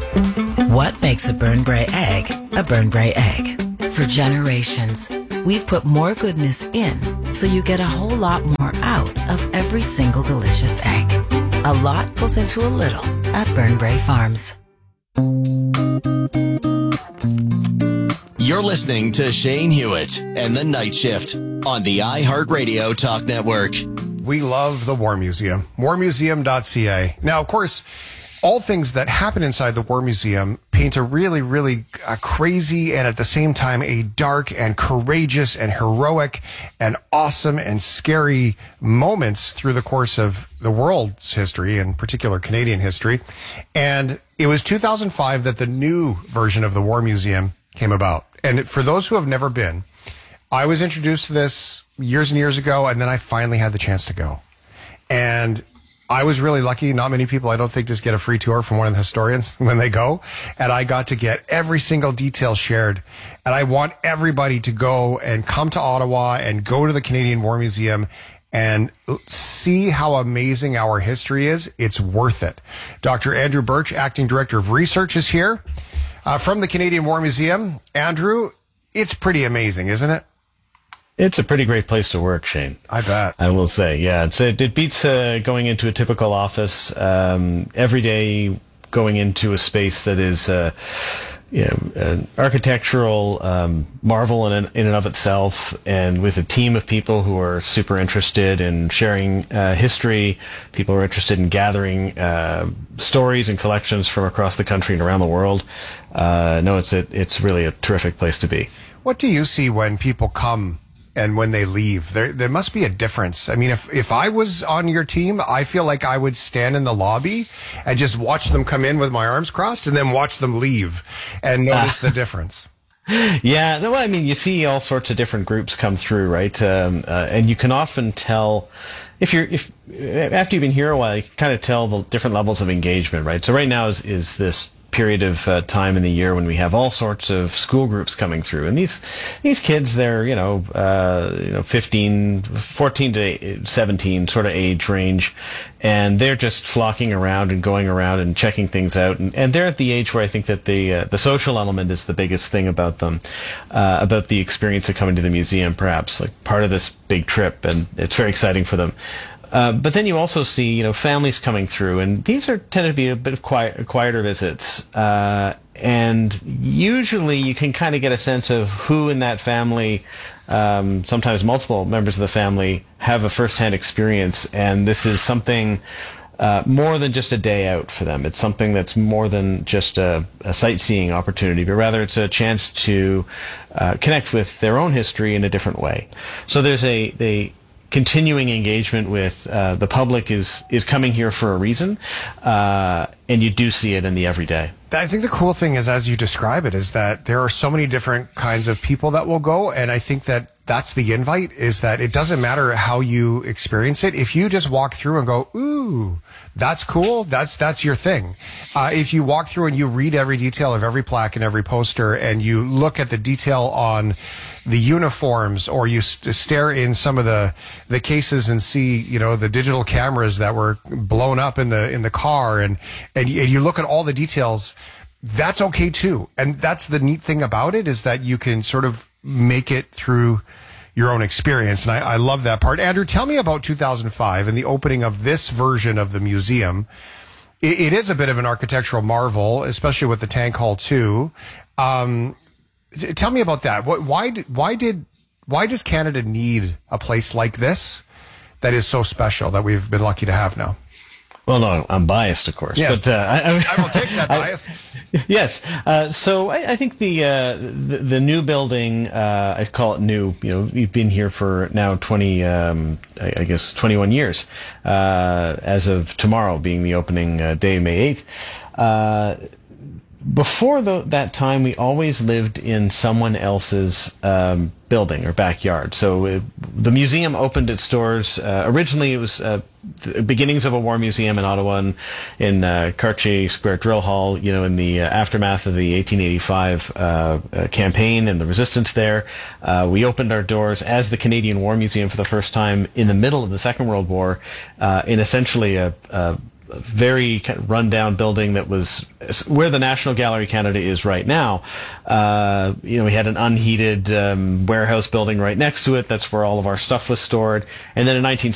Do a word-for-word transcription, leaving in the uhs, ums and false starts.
What makes a Burnbrae egg a Burnbrae egg? For generations, we've put more goodness in so you get a whole lot more out of every single delicious egg. A lot goes into a little at Burnbrae Farms. You're listening to Shane Hewitt and the Night Shift on the iHeartRadio Talk Network. We love the War Museum, war museum dot c a. Now, of course, all things that happen inside the War Museum paint a really, really uh, crazy and at the same time a dark and courageous and heroic and awesome and scary moments through the course of the world's history, in particular Canadian history. And it was two thousand five that the new version of the War Museum came about. And for those who have never been, I was introduced to this years and years ago, and then I finally had the chance to go. And I was really lucky. Not many people, I don't think, just get a free tour from one of the historians when they go. And I got to get every single detail shared. And I want everybody to go and come to Ottawa and go to the Canadian War Museum and see how amazing our history is. It's worth it. Doctor Andrew Birch, Acting Director of Research, is here uh, from the Canadian War Museum. Andrew, it's pretty amazing, isn't it? It's a pretty great place to work, Shane. I bet. I will say, yeah. It's, it, it beats uh, going into a typical office. Um, every day going into a space that is uh, you know, an architectural um, marvel in, in and of itself, and with a team of people who are super interested in sharing uh, history. People are interested in gathering uh, stories and collections from across the country and around the world. Uh, no, it's a, it's really a terrific place to be. What do you see when people come and when they leave? There there must be a difference. I mean, if, if I was on your team, I feel like I would stand in the lobby and just watch them come in with my arms crossed and then watch them leave and notice uh, the difference. Yeah, no, I mean, you see all sorts of different groups come through, right? Um, uh, and you can often tell, if you're, if after you've been here a while, you can kind of tell the different levels of engagement, right? So right now is, is this period of uh, time in the year when we have all sorts of school groups coming through, and these these kids, they're you know uh, you know fifteen, fourteen to seventeen sort of age range, and they're just flocking around and going around and checking things out, and, and they're at the age where I think that the uh, the social element is the biggest thing about them, uh, about the experience of coming to the museum, perhaps like part of this big trip, and it's very exciting for them. Uh, but then you also see, you know, families coming through, and these are tend to be a bit of quiet, quieter visits. Uh, and usually you can kind of get a sense of who in that family, um, sometimes multiple members of the family, have a first-hand experience. And this is something uh, more than just a day out for them. It's something that's more than just a, a sightseeing opportunity, but rather it's a chance to uh, connect with their own history in a different way. So there's a they. continuing engagement with uh, the public is is coming here for a reason, uh, and you do see it in the everyday. I think the cool thing is, as you describe it, is that there are so many different kinds of people that will go, and I think that that's the invite, is that it doesn't matter how you experience it. If you just walk through and go, ooh, that's cool, that's that's your thing. Uh, if you walk through and you read every detail of every plaque and every poster, and you look at the detail on the uniforms, or you st- stare in some of the the cases and see, you know, the digital cameras that were blown up in the in the car, and and you, and you look at all the details, that's okay too. And that's the neat thing about it, is that you can sort of make it through your own experience. And I, I love that part. Andrew, tell me about two thousand five and the opening of this version of the museum. It, it is a bit of an architectural marvel, especially with the Tank Hall too. Um, Tell me about that. What, why did, why did, why does Canada need a place like this that is so special that we've been lucky to have now? Well, no, I'm biased, of course. Yes. But, uh, I, I, I will take that bias. I, yes. Uh, so I, I think the, uh, the the new building, uh, I call it new. You know, we've been here for now twenty, um, I, I guess, twenty-one years. Uh, as of tomorrow being the opening uh, day, May eighth. Uh, Before the, that time, we always lived in someone else's um, building or backyard. So it, the museum opened its doors. Uh, originally, it was uh, the beginnings of a war museum in Ottawa, in, in uh, Cartier Square Drill Hall, you know, in the uh, aftermath of the eighteen eighty-five uh, uh, campaign and the resistance there. Uh, we opened our doors as the Canadian War Museum for the first time in the middle of the Second World War, uh, in essentially a, a very kind of rundown building that was where the National Gallery Canada is right now. Uh, you know, we had an unheated um, warehouse building right next to it. That's where all of our stuff was stored. And then in nineteen